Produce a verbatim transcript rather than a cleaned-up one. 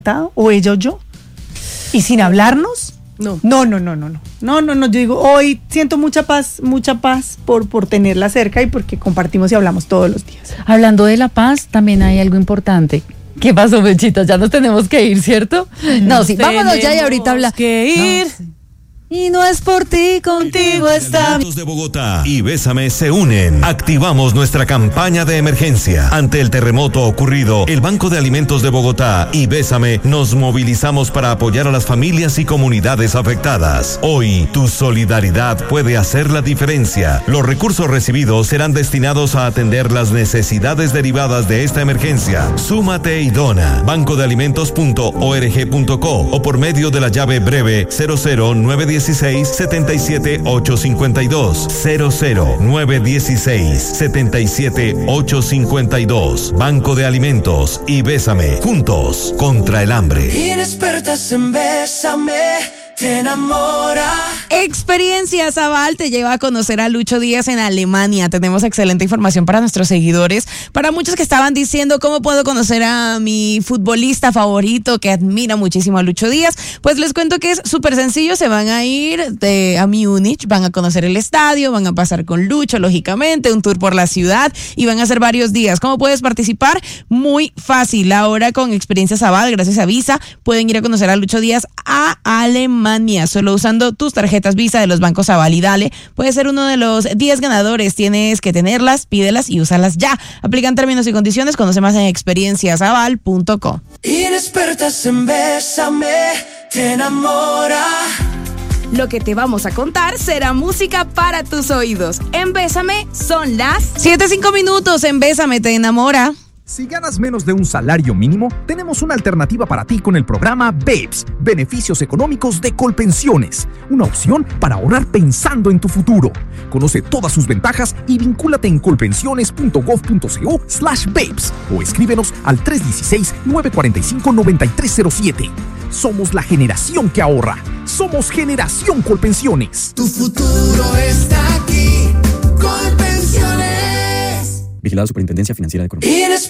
o ella o yo, y sin hablarnos. No. No, no, no, no, no. No, no, no. Yo digo, hoy siento mucha paz, mucha paz por, por tenerla cerca y porque compartimos y hablamos todos los días. Hablando de la paz, también hay algo importante. ¿Qué pasó, Mechitas? Ya nos tenemos que ir, ¿cierto? No, sí, vámonos ya y ahorita habla. que ir. No, sí. Y no es por ti, contigo está. Alimentos de Bogotá y Bésame se unen. Activamos nuestra campaña de emergencia. Ante el terremoto ocurrido, el Banco de Alimentos de Bogotá y Bésame nos movilizamos para apoyar a las familias y comunidades afectadas. Hoy, tu solidaridad puede hacer la diferencia. Los recursos recibidos serán destinados a atender las necesidades derivadas de esta emergencia. Súmate y dona. banco de alimentos punto org punto co o por medio de la llave breve cero cero nueve uno seis, siete siete ocho cinco dos, cero cero nueve uno seis, siete siete ocho cinco dos. Banco de Alimentos y Bésame, juntos contra el hambre. Inexpertas en Bésame, te enamora. Experiencia Zaval te lleva a conocer a Lucho Díaz en Alemania. Tenemos excelente información para nuestros seguidores. Para muchos que estaban diciendo cómo puedo conocer a mi futbolista favorito que admira muchísimo a Lucho Díaz, pues les cuento que es súper sencillo. Se van a ir de, a Múnich, van a conocer el estadio, van a pasar con Lucho, lógicamente, un tour por la ciudad y van a hacer varios días. ¿Cómo puedes participar? Muy fácil. Ahora con Experiencia Zaval, gracias a Visa, pueden ir a conocer a Lucho Díaz a Alemania, solo usando tus tarjetas Visa de los bancos Zaval y Dale. Puedes ser uno de los diez ganadores. Tienes que tenerlas, pídelas y úsalas ya. Aplican términos y condiciones. Conoce más en experiencia zaval punto com. Inexpertas en Bésame, te enamora. Lo que te vamos a contar será música para tus oídos. En Bésame son las siete cinco minutos. En Bésame te enamora. Si ganas menos de un salario mínimo, tenemos una alternativa para ti con el programa BEPS, Beneficios Económicos de Colpensiones, una opción para ahorrar pensando en tu futuro. Conoce todas sus ventajas y vincúlate en colpensiones.gov.co slash BEPS o escríbenos al tres uno seis, nueve cuatro cinco, nueve tres cero siete. Somos la generación que ahorra. Somos Generación Colpensiones. Tu futuro está aquí, Colpensiones. Vigilado Superintendencia Financiera de Colombia.